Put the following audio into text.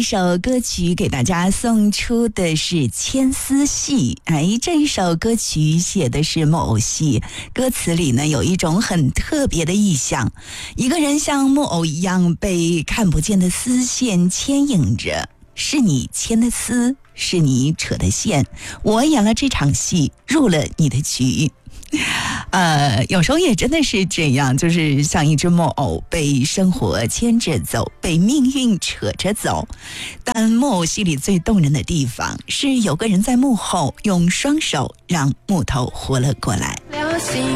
首歌曲给大家送出的是《牵丝戏》。这一首歌曲写的是木偶戏，歌词里呢有一种很特别的意象，一个人像木偶一样被看不见的丝线牵引着，是你牵的丝，是你扯的线，我演了这场戏，入了你的局。有时候也真的是这样，就是像一只木偶被生活牵着走，被命运扯着走。但木偶戏里最动人的地方是有个人在幕后用双手让木头活了过来。